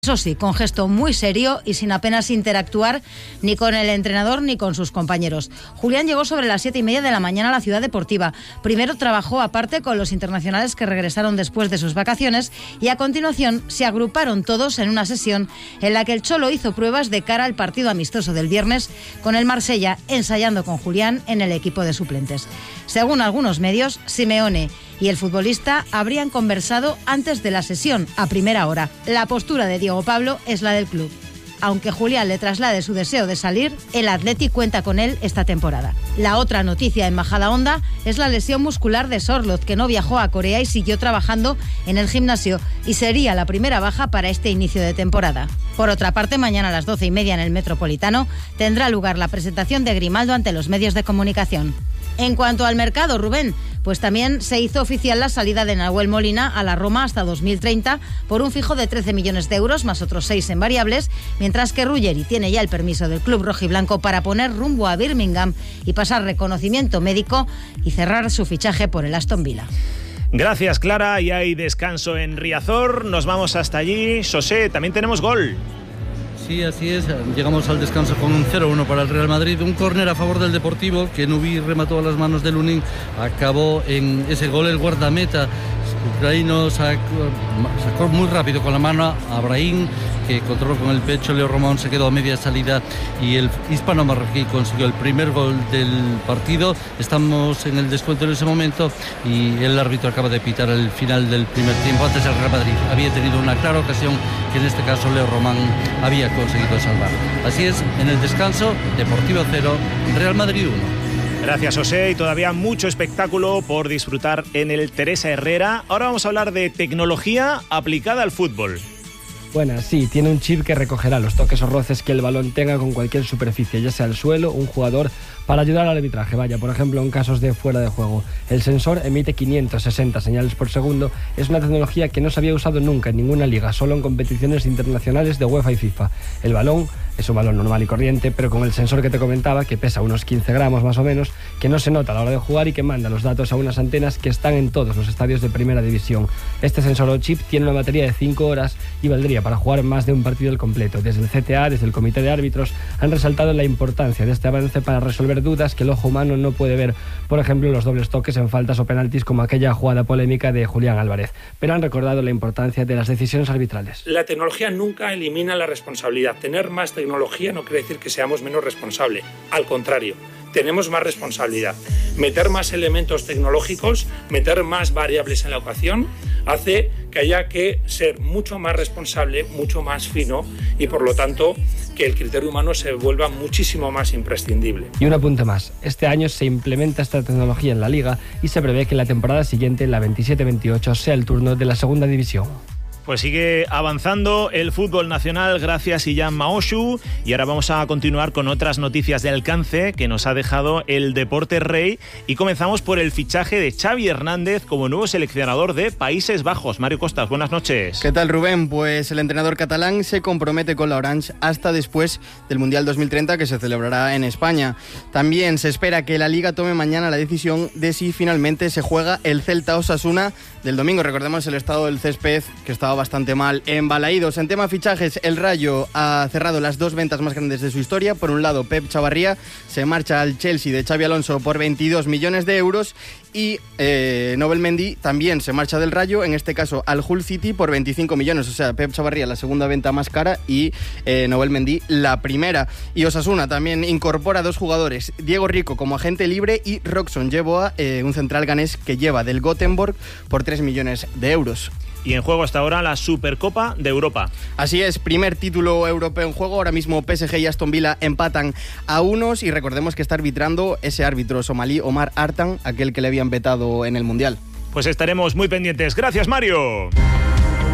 Eso sí, con gesto muy serio y sin apenas interactuar ni con el entrenador ni con sus compañeros. Julián llegó sobre las 7:30 de la mañana a la ciudad deportiva. Primero trabajó aparte con los internacionales que regresaron después de sus vacaciones y a continuación se agruparon todos en una sesión en la que el Cholo hizo pruebas de cara al partido amistoso del viernes con el Marsella, ensayando con Julián en el equipo de suplentes. Según algunos medios, Simeone y el futbolista habrían conversado antes de la sesión, a primera hora. La postura de Diego Pablo es la del club. Aunque Julián le traslade su deseo de salir, el Athletic cuenta con él esta temporada. La otra noticia en Majadahonda es la lesión muscular de Sorloth, que no viajó a Corea y siguió trabajando en el gimnasio y sería la primera baja para este inicio de temporada. Por otra parte, mañana a las 12:30 en el Metropolitano tendrá lugar la presentación de Grimaldo ante los medios de comunicación. En cuanto al mercado, Rubén, pues también se hizo oficial la salida de Nahuel Molina a la Roma hasta 2030 por un fijo de 13 millones de euros más otros 6 en variables, mientras que Ruggeri tiene ya el permiso del club rojiblanco para poner rumbo a Birmingham y pasar reconocimiento médico y cerrar su fichaje por el Aston Villa. Gracias, Clara. Y hay descanso en Riazor. Nos vamos hasta allí. José, también tenemos gol. Sí, así es. Llegamos al descanso con un 0-1 para el Real Madrid. Un córner a favor del Deportivo que Nubi remató a las manos de Lunin. Acabó en ese gol el guardameta ucraniano sacó muy rápido con la mano a Brahim, que controló con el pecho. Leo Román se quedó a media salida y el hispano-marroquí consiguió el primer gol del partido. Estamos en el descuento en ese momento y el árbitro acaba de pitar el final del primer tiempo. Antes el Real Madrid había tenido una clara ocasión que en este caso Leo Román había conseguido salvar. Así es, en el descanso, Deportivo 0, Real Madrid 1. Gracias, José, y todavía mucho espectáculo por disfrutar en el Teresa Herrera. Ahora vamos a hablar de tecnología aplicada al fútbol. Buenas, sí, tiene un chip que recogerá los toques o roces que el balón tenga con cualquier superficie, ya sea el suelo, un jugador, para ayudar al arbitraje. Vaya, por ejemplo, en casos de fuera de juego. El sensor emite 560 señales por segundo. Es una tecnología que no se había usado nunca en ninguna liga, solo en competiciones internacionales de UEFA y FIFA. El balón es un balón normal y corriente, pero con el sensor que te comentaba, que pesa unos 15 gramos más o menos, que no se nota a la hora de jugar y que manda los datos a unas antenas que están en todos los estadios de primera división. Este sensor o chip tiene una batería de 5 horas y valdría para jugar más de un partido al completo. Desde el CTA, desde el Comité de Árbitros, han resaltado la importancia de este avance para resolver dudas que el ojo humano no puede ver. Por ejemplo, los dobles toques en faltas o penaltis, como aquella jugada polémica de Julián Álvarez. Pero han recordado la importancia de las decisiones arbitrales. La tecnología nunca elimina la responsabilidad. Tener más tecnología no quiere decir que seamos menos responsables. Al contrario, tenemos más responsabilidad. Meter más elementos tecnológicos, meter más variables en la ecuación, hace que haya que ser mucho más responsable, mucho más fino y, por lo tanto, que el criterio humano se vuelva muchísimo más imprescindible. Y un apunte más. Este año se implementa esta tecnología en la Liga y se prevé que la temporada siguiente, la 27-28, sea el turno de la segunda división. Pues sigue avanzando el fútbol nacional gracias a Illan Maoshu, y ahora vamos a continuar con otras noticias de alcance que nos ha dejado el Deporte Rey, y comenzamos por el fichaje de Xavi Hernández como nuevo seleccionador de Países Bajos. Mario Costas, buenas noches. ¿Qué tal, Rubén? Pues el entrenador catalán se compromete con la Orange hasta después del Mundial 2030, que se celebrará en España. También se espera que la Liga tome mañana la decisión de si finalmente se juega el Celta Osasuna del domingo. Recordemos el estado del césped, que estaba bastante mal en Balaídos. En tema fichajes, el Rayo ha cerrado las dos ventas más grandes de su historia. Por un lado, Pep Chavarría se marcha al Chelsea de Xabi Alonso por 22 millones de euros y Nobel Mendy también se marcha del Rayo, en este caso al Hull City, por 25 millones. O sea, Pep Chavarría la segunda venta más cara y Nobel Mendy la primera. Y Osasuna también incorpora dos jugadores, Diego Rico como agente libre y Roxon Yeboah, un central ganés que lleva del Gothenburg por 3 millones de euros. Y en juego hasta ahora la Supercopa de Europa. Así es, primer título europeo en juego. Ahora mismo PSG y Aston Villa empatan a unos y recordemos que está arbitrando ese árbitro somalí Omar Artan, aquel que le habían vetado en el Mundial. Pues estaremos muy pendientes. Gracias, Mario.